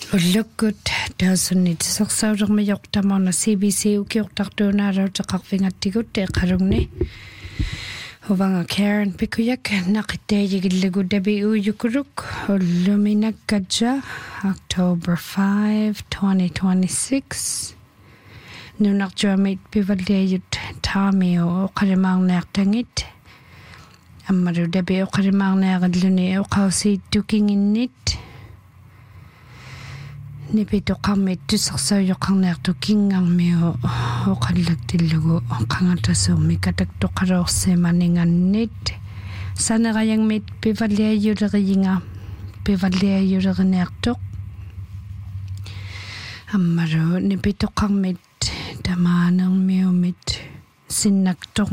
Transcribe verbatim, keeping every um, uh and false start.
Ullukut taasunit soqsaurermajortamorna C B C ukiortartuunaarutaqarfingattigut eqarungni Uvanga Karen Pikuyak naqittajigillugu dabi uyukuruk ulluminakkatja October fifth twenty twenty-six nunaqjuamit pivalliayut taamio uqarimaarniartangit ammaru dabi uqarimaarniaqalluni uqausiittukinginnit Nipitoqarmit tusarsauyuqarniartu kingarmiu oqallaktillugu qangatasuummi kataktoqaruorsimaninnganit sanerayangmit pivalliayuleringa pivalliayulerinertuq ammaru nipitoqarmit tamaanermiumit sinnaktoq